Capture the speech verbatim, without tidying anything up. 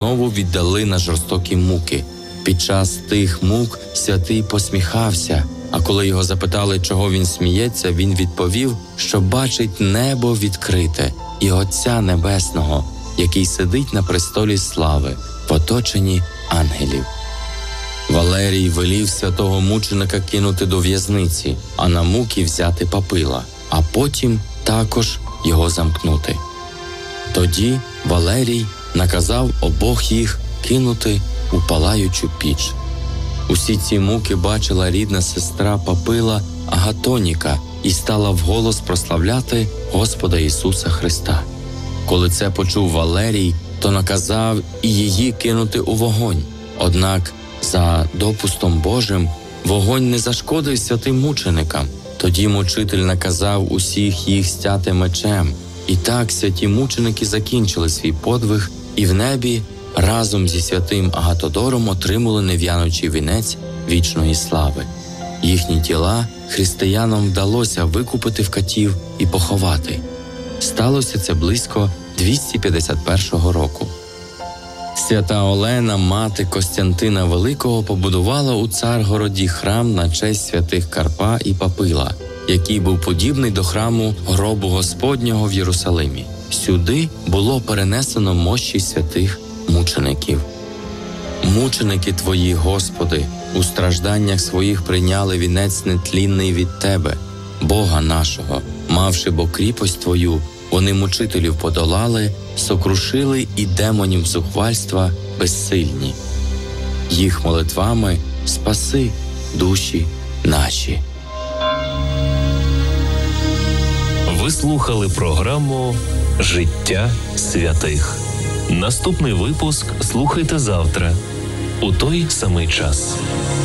знову віддали на жорстокі муки. Під час тих мук святий посміхався, а коли його запитали, чого він сміється, він відповів, що бачить небо відкрите і Отця Небесного, який сидить на престолі слави, в оточенні ангелів. Валерій велів святого мученика кинути до в'язниці, а на муки взяти Папила, а потім також його замкнути. Тоді Валерій наказав обох їх кинути у палаючу піч. Усі ці муки бачила рідна сестра Папила Агатоніка і стала вголос прославляти Господа Ісуса Христа. Коли це почув Валерій, то наказав і її кинути у вогонь. Однак за допустом Божим вогонь не зашкодив святим мученикам. Тоді мучитель наказав усіх їх стяти мечем. І так святі мученики закінчили свій подвиг і в небі разом зі святим Агатодором отримали нев'янучий вінець вічної слави. Їхні тіла християнам вдалося викупити в катів і поховати. Сталося це близько двісті п'ятдесят першого року. Свята Олена, мати Костянтина Великого, побудувала у Царгороді храм на честь святих Карпа і Папила, який був подібний до храму гробу Господнього в Єрусалимі. Сюди було перенесено мощі святих мучеників. Мученики Твої, Господи, у стражданнях своїх прийняли вінець нетлінний від Тебе, Бога нашого. Мавши бо кріпость Твою, вони мучителів подолали, сокрушили і демонів зухвальства безсильні. Їх молитвами спаси душі наші. Ви слухали програму «Життя святих». Наступний випуск слухайте завтра, у той самий час.